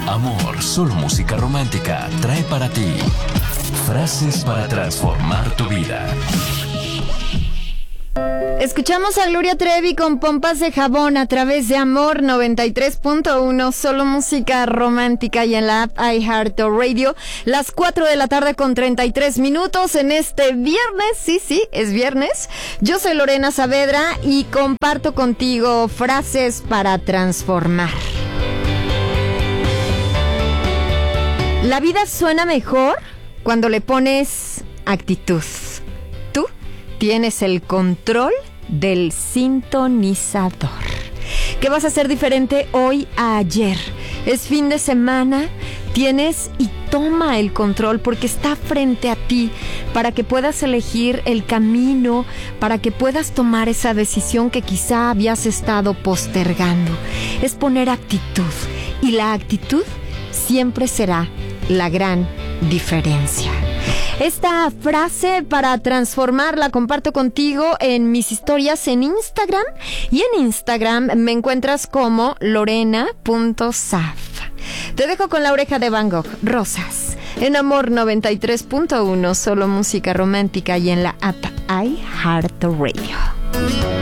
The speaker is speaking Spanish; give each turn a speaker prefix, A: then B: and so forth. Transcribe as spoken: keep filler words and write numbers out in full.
A: Amor, solo música romántica trae para ti frases para transformar tu vida.
B: Escuchamos a Gloria Trevi con Pompas de Jabón a través de Amor noventa y tres punto uno, solo música romántica, y en la app iHeartRadio, las cuatro de la tarde con treinta y tres minutos en este viernes. Sí, sí, es viernes. Yo soy Lorena Saavedra y comparto contigo frases para transformar. La vida suena mejor cuando le pones actitud. Tú tienes el control del sintonizador. ¿Qué vas a hacer diferente hoy a ayer? Es fin de semana, tienes y toma el control porque está frente a ti para que puedas elegir el camino, para que puedas tomar esa decisión que quizá habías estado postergando. Es poner actitud, y la actitud siempre será la gran diferencia. Esta frase para transformar la comparto contigo en mis historias en Instagram, y en Instagram me encuentras como lorena punto saf. Te dejo con La Oreja de Van Gogh, Rosas, en Amor noventa y tres punto uno, solo música romántica, y en la app iHeartRadio.